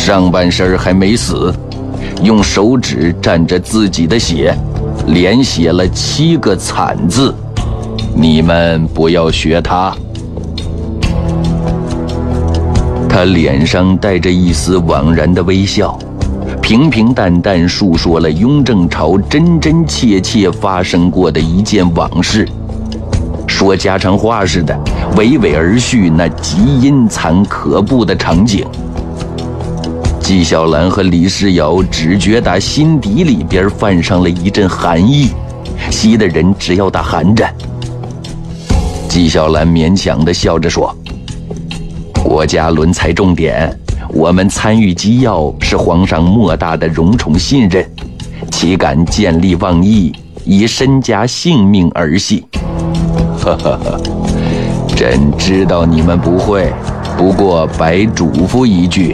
上半身还没死，用手指蘸着自己的血，连写了7个惨字。你们不要学他。他脸上带着一丝惘然的微笑，平平淡淡述说了雍正朝真真切切发生过的一件往事，说家常话似的，娓娓而叙那极阴惨可怖的场景。纪晓岚和李世尧只觉打心底里边泛上了一阵寒意，吸得人只要打寒颤。纪晓岚勉强地笑着说：“国家轮才重点，我们参与机要是皇上莫大的荣宠信任，岂敢见利忘义，以身家性命儿戏。呵呵呵，朕知道你们不会，不过白嘱咐一句。”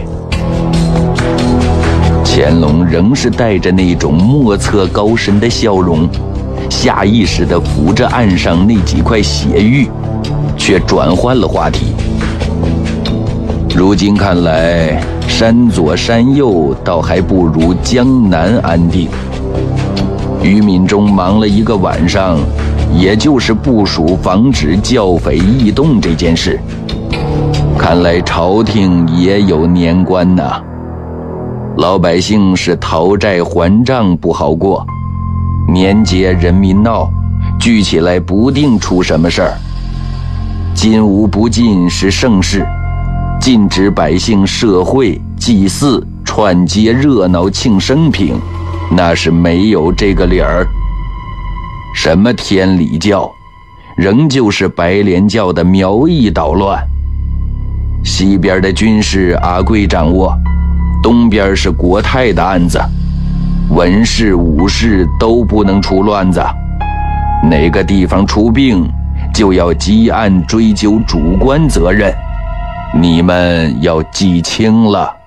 乾隆仍是带着那种莫测高深的笑容，下意识地抚着岸上那几块血玉，却转换了话题。如今看来，山左山右倒还不如江南安定。于敏中忙了一个晚上，也就是部署防止教匪异动这件事。看来朝廷也有年关呐。老百姓是讨债还账不好过，年节人民闹，聚起来不定出什么事儿。金无不禁是盛世，禁止百姓社会祭祀串街热闹庆生平，那是没有这个理儿。什么天理教，仍旧是白莲教的苗裔捣乱。西边的军事阿贵掌握，东边是国泰的案子，文士武士都不能出乱子，哪个地方出病，就要积案追究主观责任，你们要记清了。